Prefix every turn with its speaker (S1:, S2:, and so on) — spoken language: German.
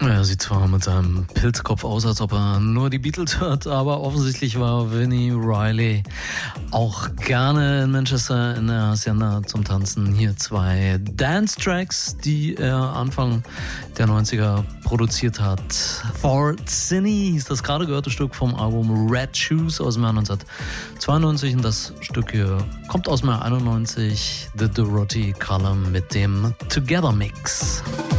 S1: Er sieht zwar mit seinem Pilzkopf aus, als ob er nur die Beatles hört, aber offensichtlich war Vinnie Riley auch gerne in Manchester in der Hacienda zum Tanzen. Hier 2 Dance-Tracks, die er Anfang der 90er produziert hat. For Cindy ist das gerade gehörte Stück vom Album Red Shoes aus dem Jahr 1992 und das Stück hier kommt aus dem Jahr 91, The Dorothy Column mit dem Together Mix.